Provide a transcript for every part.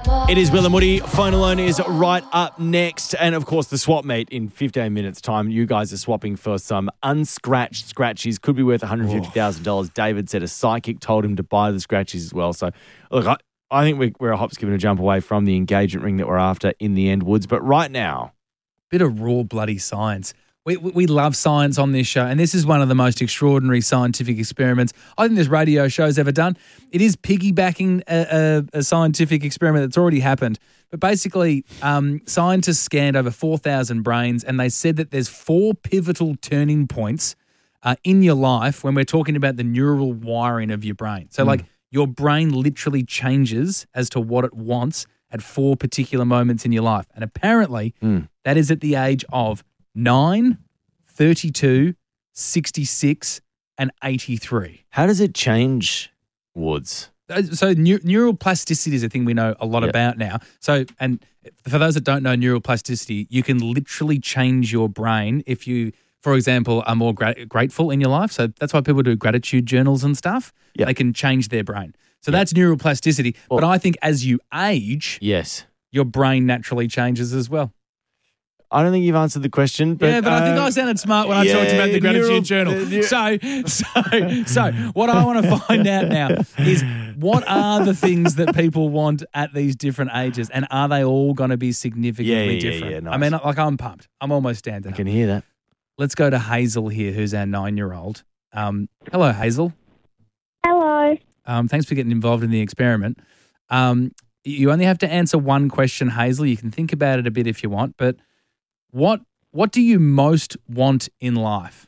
It is Will and Woody. Phone Alone is right up next. And, of course, the swap meet in 15 minutes' time. You guys are swapping for some unscratched scratchies. Could be worth $150,000. David said a psychic told him to buy the scratchies as well. So, look, I think we're a hop, skip and a jump away from the engagement ring that we're after in the end, Woods. But right now... Bit of raw bloody science. We love science on this show, and this is one of the most extraordinary scientific experiments I think this radio show's ever done. It is piggybacking a scientific experiment that's already happened. But basically, scientists scanned over 4,000 brains, and they said that there's 4 pivotal turning points in your life when we're talking about the neural wiring of your brain. So, like, your brain literally changes as to what it wants at 4 particular moments in your life. And apparently, that is at the age of 9, 32, 66, and 83. How does it change, Woods? So neural plasticity is a thing we know a lot about now. So, and for those that don't know neural plasticity, you can literally change your brain if you, for example, are more grateful in your life. So that's why people do gratitude journals and stuff. Yep. They can change their brain. So that's neural plasticity. Well, but I think as you age, yes, your brain naturally changes as well. I don't think you've answered the question. But, but I think I sounded smart when I talked about the gratitude journal. So what I want to find out now is what are the things that people want at these different ages, and are they all going to be significantly different? Yeah, nice. I mean, like, I'm pumped. I'm almost standing up. I can hear that. Let's go to Hazel here, who's our 9-year-old. Hello, Hazel. Hello. Thanks for getting involved in the experiment. You only have to answer one question, Hazel. You can think about it a bit if you want, but what do you most want in life?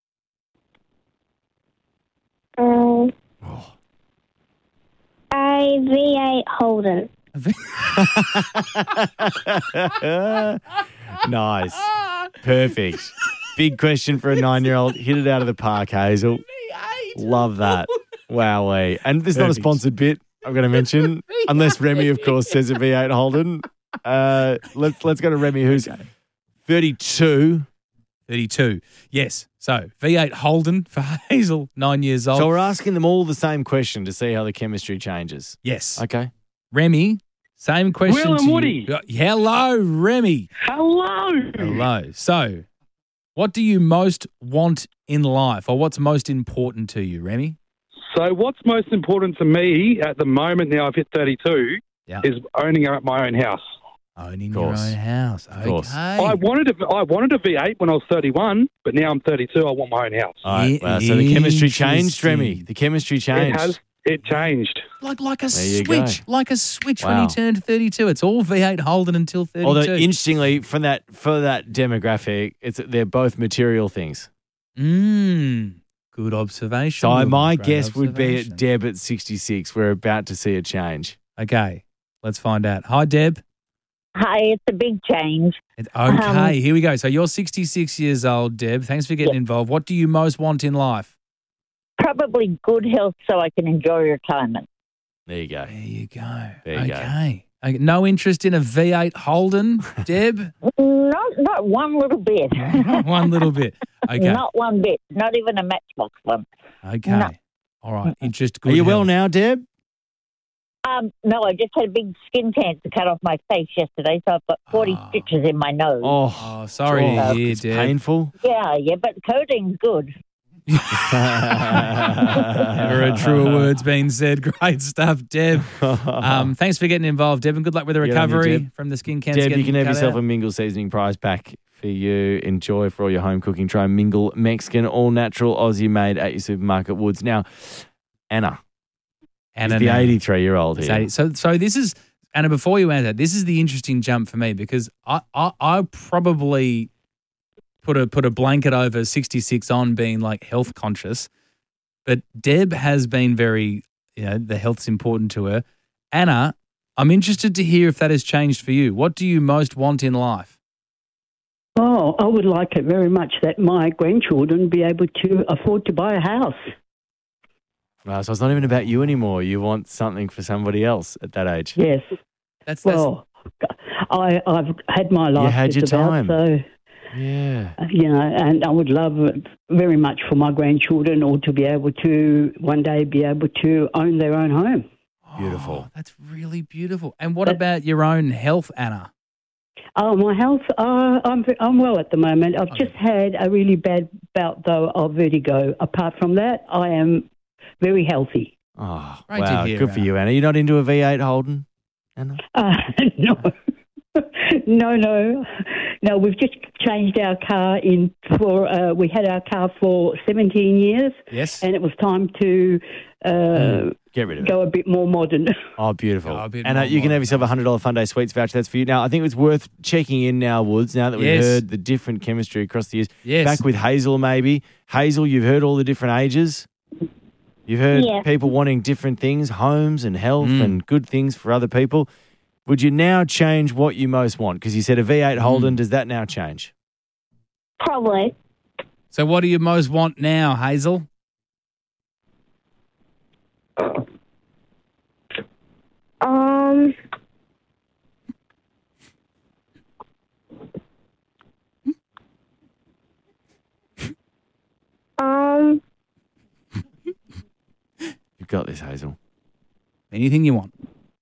A V8 Holden. Nice. Perfect. Big question for a 9-year-old. Hit it out of the park, Hazel. V8. Love that. Wowee. And this is not a sponsored bit, I'm going to mention, unless Remy, of course, says a V8 Holden. Let's go to Remy, who's 32. 32. Yes. So V8 Holden for Hazel, 9 years old. So we're asking them all the same question to see how the chemistry changes. Yes. Okay. Remy, same question. Will and Woody. Hello, Remy. Hello. So, what do you most want in life, or what's most important to you, Remy? So what's most important to me at the moment now I've hit 32 is owning my own house. Owning your own house. Of course. I wanted a V8 when I was 31, but now I'm 32. I want my own house. All right. Wow. So the chemistry changed, Remy. The chemistry changed. It changed. Like a switch. Like a switch when he turned 32. It's all V8 Holden until 32. Although, interestingly, for that demographic, they're both material things. Good observation. So my guess would be at Deb at 66. We're about to see a change. Okay. Let's find out. Hi, Deb. Hi, it's a big change. Okay, here we go. So you're 66 years old, Deb. Thanks for getting involved. What do you most want in life? Probably good health so I can enjoy retirement. There you go. There you go. There you go. Okay. No interest in a V8 Holden, Deb? Not one little bit. One little bit. Okay. Not one bit. Not even a Matchbox one. Okay. No. All right. Interest. Good Are you health. well now, Deb? No, I just had a big skin cancer cut off my face yesterday, so I've got 40 stitches in my nose. Oh, sorry to hear, it's Deb. painful. Yeah, but coding's good. Never a truer word's been said. Great stuff, Deb. Thanks for getting involved, Deb, and good luck with the recovery from the skin cancer. Deb, you can have yourself out. a Mingle seasoning prize pack for you. Enjoy for all your home cooking. Try Mingle Mexican, all natural, Aussie made at your supermarket, Woods. Now, Anna is the 83-year-old here. So this is, Anna, before you answer, this is the interesting jump for me because I probably put a blanket over 66 on being like health conscious, but Deb has been very, the health's important to her. Anna, I'm interested to hear if that has changed for you. What do you most want in life? Oh, I would like it very much that my grandchildren be able to afford to buy a house. So it's not even about you anymore. You want something for somebody else at that age. Yes. I've had my life. You had your time. So, yeah. And I would love it very much for my grandchildren all to be able to one day be able to own their own home. Beautiful. Oh, that's really beautiful. And what about your own health, Anna? Oh, my health, I'm well at the moment. I've just had a really bad bout, though, of vertigo. Apart from that, I am very healthy. Oh, Great wow. to hear, Good for Anna. you, Anna. You're not into a V8 Holden, Anna? No. No, we've just changed our car we had our car for 17 years. Yes. And it was time to Get rid of it. go a bit more modern. Oh, beautiful. Go a bit Anna, more you can have modern. yourself a $100 Fun Day Sweets voucher. That's for you. Now, I think it's worth checking in now, Woods, now that we've Yes. heard the different chemistry across the years. Yes. Back with Hazel, maybe. Hazel, you've heard all the different ages. You've heard Yeah. people wanting different things, homes and health and good things for other people. Would you now change what you most want? Because you said a V8 Holden. Does that now change? Probably. So what do you most want now, Hazel? You've got this, Hazel. Anything you want.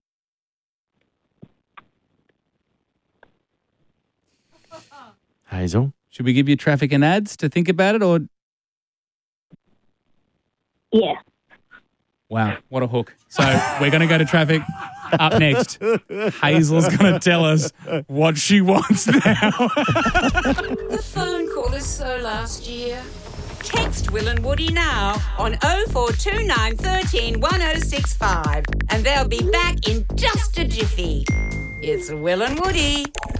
Hazel? Should we give you traffic and ads to think about it, or Yeah. wow, what a hook. So we're going to go to traffic. Up next, Hazel's going to tell us what she wants now. The phone call is so last year. Text Will and Woody now on 0429 13 1065 and they'll be back in just a jiffy. It's Will and Woody.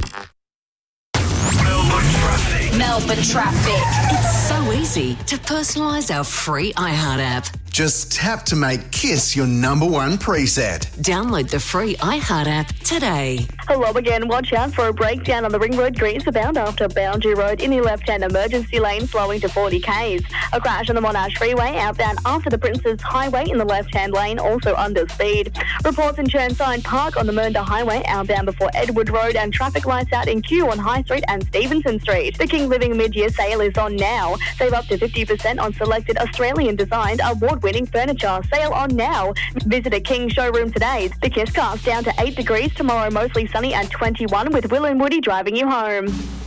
Melbourne Traffic. It's so easy to personalise our free iHeart app. Just tap to make KISS your number one preset. Download the free iHeart app today. Hello again. Watch out for a breakdown on the Ring Road Greensbound after Boundary Road in the left-hand emergency lane slowing to 40 k's. A crash on the Monash Freeway outbound after the Princes Highway in the left-hand lane, also under speed. Reports in Churnside Park on the Mernda Highway outbound before Edward Road, and traffic lights out in Kew on High Street and Stevenson Street. The King Living mid-year sale is on now. Save up to 50% on selected Australian-designed award-winning furniture. Sale on now. Visit a King showroom today. The KISS cast down to 8 degrees tomorrow, mostly sunny and 21 with Will and Woody driving you home.